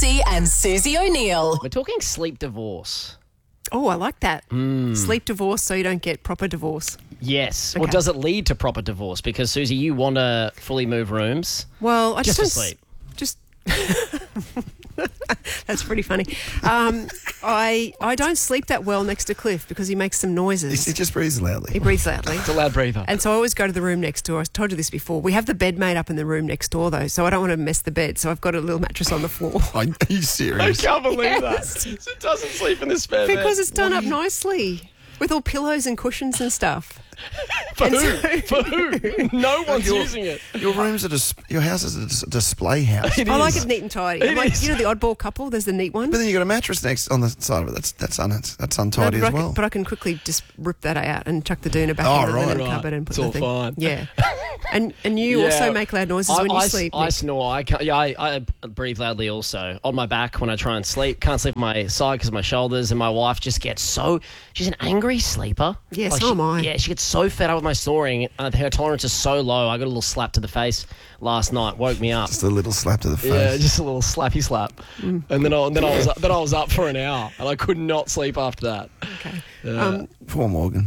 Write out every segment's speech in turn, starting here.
Lutzi and Susie O'Neill. We're talking sleep divorce. Oh, I like that. Sleep divorce so you don't get proper divorce. Yes. Okay. Or does it lead to proper divorce? Because, Susie, you want to fully move rooms. Well, I Just just to sleep. Just that's pretty funny. I don't sleep that well next to Cliff because he makes some noises. He just breathes loudly. He breathes loudly. It's a loud breather. And so I always go to the room next door. I told you this before. We have the bed made up in the room next door, though, so I don't want to mess the bed. So I've got a little mattress on the floor. Are you serious? can't believe Yes. that. It doesn't sleep in this bed. Because it's done up nicely with all pillows and cushions and stuff. For who? For who? No one's using it. Your room's your house is a display house. It I like is. it neat and tidy. I'm like, is. you know, the oddball couple. There's the neat one. But then you got a mattress next on the side of it. That's untidy but as well. But I can quickly just rip that out and chuck the doona back Oh, in the right. linen cupboard and put It's all the thing. fine. Yeah. And you Yeah. also make loud noises when you sleep. I Nick. snore. I breathe loudly also. On my back when I try and sleep. Can't sleep on my side because of my shoulders. And my wife just gets so... She's an angry sleeper. Yeah, so am I. Yeah, she gets so fed up with my snoring. Her tolerance is so low. I got a little slap to the face last night. Woke me up. Just a little slap to the face. Yeah, just a little slappy slap. And then I was up for an hour. And I could not sleep after that. Okay. Poor Morgan.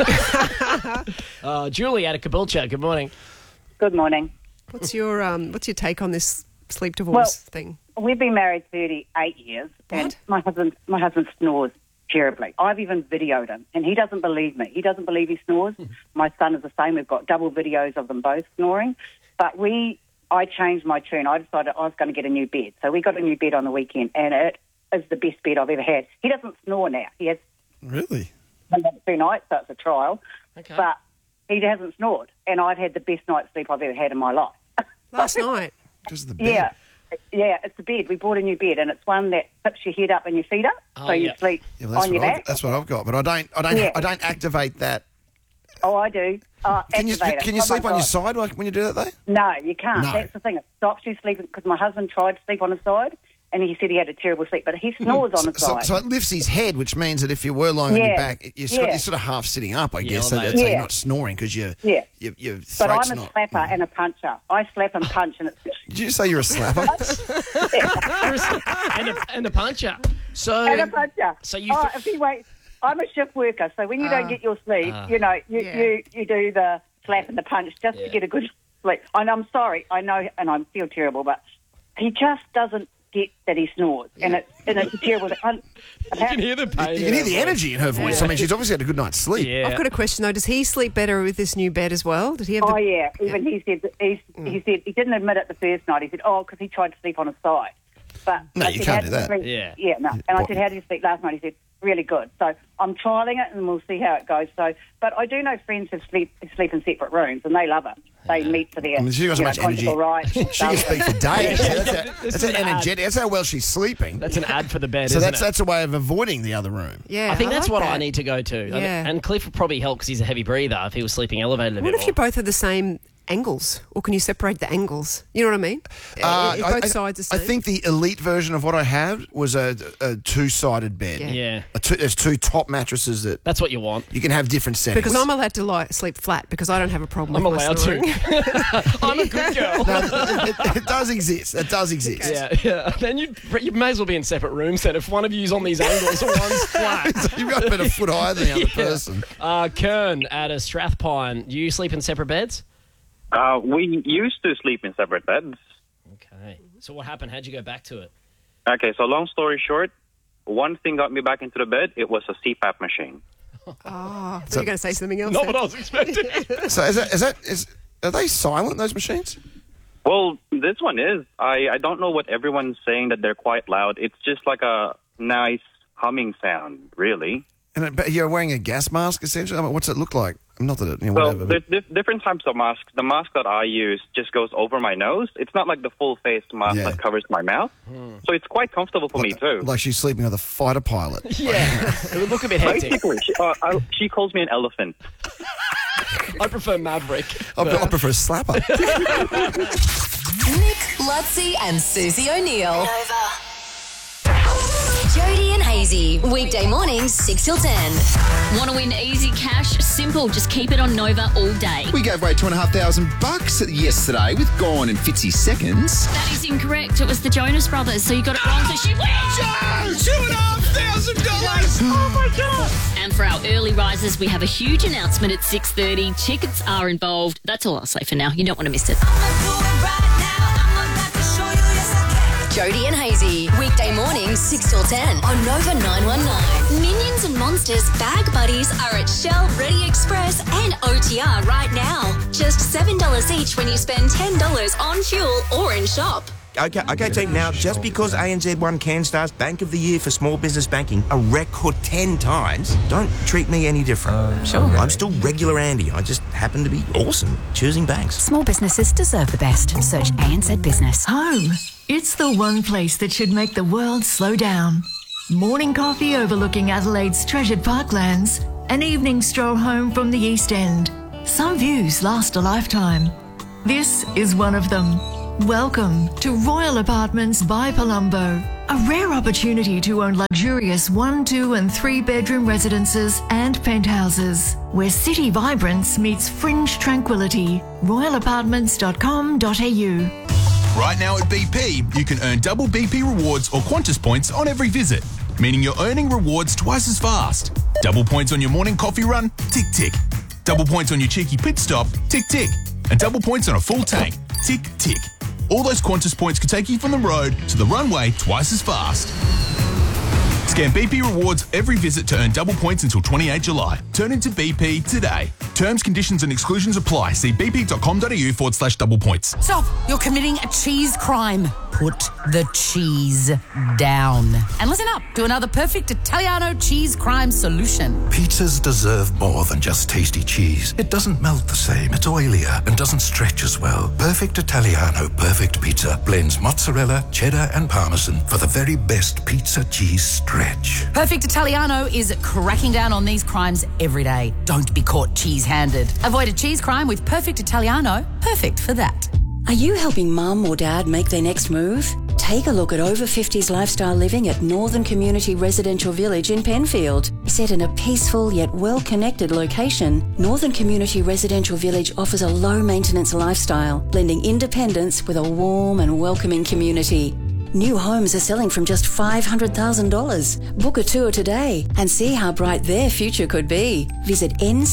Julie out of Caboolture. Good morning. Good morning. What's your take on this sleep divorce thing? We've been married 38 years, and my husband snores terribly. I've even videoed him, and he doesn't believe me. He doesn't believe he snores. My son is the same. We've got double videos of them both snoring. But I changed my tune. I decided I was going to get a new bed. So we got a new bed on the weekend, and it is the best bed I've ever had. He doesn't snore now. He has Really? 2 nights, so it's a trial. Okay. But he hasn't snored, and I've had the best night's sleep I've ever had in my life. Last night. Because of the bed. Yeah. Yeah, it's a bed. We bought a new bed, and it's one that puts your head up and your feet up, so you yeah. sleep Yeah, well, on your back. that's what I've got, but I don't activate that. Oh, I do. Can you Activate it. can you Oh, sleep my on your God. side when you do that though? No, you can't. No. That's the thing. It stops you sleeping because my husband tried to sleep on his side, and he said he had a terrible sleep, but he snores on his side. So it lifts his head, which means that if you were lying on your Yeah. back, you're sort of half sitting up, I guess, so mate. that's how Yeah. you're not snoring because your Yeah. your But throat's I'm a not. slapper and a puncher. I slap and punch, and it's Did you say you're a slapper? and a puncher. So, and a puncher. So you... if he waits, I'm a shift worker, so when you don't get your sleep, you do the slap and the punch just to get a good sleep. And I'm sorry, I know, and I feel terrible, but he just doesn't get that he snores, and it's a terrible. You can hear the pain. You can hear the energy in her voice. I mean, she's obviously had a good night's sleep. Yeah. I've got a question though. Does he sleep better with this new bed as well? Did he have? Oh yeah, even he said he said he didn't admit it the first night. He said, because he tried to sleep on his side. But No, I you said, can't "How do did that." you sleep?" Yeah. No. And I said, how did you sleep last night? He said, really good. So I'm trialling it, and we'll see how it goes. So, but I do know friends who sleep in separate rooms, and they love it. They meet for their I mean, she's got so much energy. conjugal rights. She can speak for days. That's an an energetic. That's how well she's sleeping. That's an ad for the bed, So isn't it? that's a way of avoiding the other room. Yeah, I think that's like what I that. need to go to. Yeah. And Cliff would probably help because he's a heavy breather if he was sleeping elevated a What bit if you more. both have the same angles, or can you separate the angles? You know what I mean? If both sides are I same. think the elite version of what I had was a two-sided bed. Yeah. There's two top mattresses that That's what you want. you can have different settings. because I'm allowed to sleep flat because I don't have a problem. I'm with my allowed snoring. to. I'm a good girl. it does exist. It does exist. Yeah. Then you may as well be in separate rooms then if one of you's on these angles and one's flat. You've got to be a foot higher than the other person. Kern at a Strathpine. Do you sleep in separate beds? We used to sleep in separate beds. Okay. So what happened? How'd you go back to it? Okay, so long story short, one thing got me back into the bed. It was a CPAP machine. Oh, so you're going to say something else? Not then? what I was expecting. So are they silent, those machines? Well, this one is. I don't know what everyone's saying that they're quite loud. It's just like a nice humming sound, really. But you're wearing a gas mask, essentially? I mean, what's it look like? Not that it, Well, whatever. but- there's different types of masks. The mask that I use just goes over my nose. It's not like the full face mask Yeah. that covers my mouth. So it's quite comfortable for me, too. Like she's sleeping with a fighter pilot. Yeah. It would look a bit hectic. Basically, she calls me an elephant. I prefer Maverick. I prefer a slapper. Nick, Lutzi and Susie O'Neill. Jody and Hazy. Weekday mornings, 6 till 10. Want to win easy cash? Simple. Just keep it on Nova all day. We gave away $2,500 yesterday with Gone and Fitzy seconds. That is incorrect. It was the Jonas Brothers, so you got it wrong. So she wins! $2,500! Oh my God! And for our early risers, we have a huge announcement at 6:30. Tickets are involved. That's all I'll say for now. You don't want to miss it. Jody and Hazy. Weekday mornings, 6 till 10 on Nova 919. Minions and Monsters Bag Buddies are at Shell, Ready Express and OTR right now. Just $7 each when you spend $10 on fuel or in shop. Okay, team. Now, just because ANZ won CanStar's Bank of the Year for small business banking a record 10 times, don't treat me any different. Sure. I'm still regular Andy. I just happen to be awesome choosing banks. Small businesses deserve the best. Search ANZ Business. Home. It's the one place that should make the world slow down. Morning coffee overlooking Adelaide's treasured parklands. An evening stroll home from the East End. Some views last a lifetime. This is one of them. Welcome to Royal Apartments by Palumbo, a rare opportunity to own luxurious 1, 2 and 3 bedroom residences and penthouses, where city vibrance meets fringe tranquility. royalapartments.com.au. Right now at BP, you can earn double BP rewards or Qantas points on every visit, meaning you're earning rewards twice as fast. Double points on your morning coffee run, tick, tick. Double points on your cheeky pit stop, tick, tick. And double points on a full tank, tick, tick. All those Qantas points could take you from the road to the runway twice as fast. Scan BP rewards every visit to earn double points until 28 July. Turn into BP today. Terms, conditions and exclusions apply. See bp.com.au/double points. Stop! You're committing a cheese crime. Put the cheese down. And listen up to another perfect Italiano cheese crime solution. Pizzas deserve more than just tasty cheese. It doesn't melt the same, it's oilier and doesn't stretch as well. Perfect Italiano Perfect Pizza blends mozzarella, cheddar and parmesan for the very best pizza cheese stretch. Perfect Italiano is cracking down on these crimes every day. Don't be caught cheese-handed. Avoid a cheese crime with Perfect Italiano. Perfect for that. Are you helping mum or dad make their next move? Take a look at over 50s lifestyle living at Northern Community Residential Village in Penfield. Set in a peaceful yet well-connected location, Northern Community Residential Village offers a low-maintenance lifestyle, blending independence with a warm and welcoming community. New homes are selling from just $500,000. Book a tour today and see how bright their future could be. Visit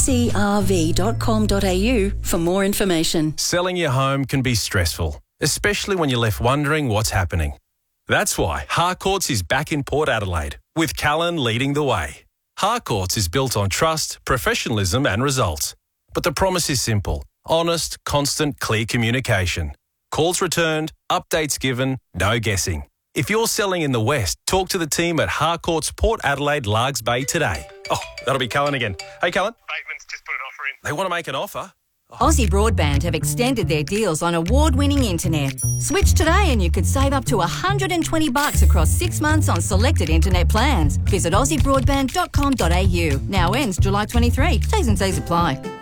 ncrv.com.au for more information. Selling your home can be stressful, especially when you're left wondering what's happening. That's why Harcourts is back in Port Adelaide, with Callan leading the way. Harcourts is built on trust, professionalism and results. But the promise is simple: honest, constant, clear communication. Calls returned, updates given, no guessing. If you're selling in the West, talk to the team at Harcourts Port Adelaide Largs Bay today. Oh, that'll be Callan again. Hey, Callan. Bateman's just put an offer in. They want to make an offer? Aussie Broadband have extended their deals on award-winning internet. Switch today and you could save up to $120 across 6 months on selected internet plans. Visit aussiebroadband.com.au. Now ends July 23. T's and C's apply.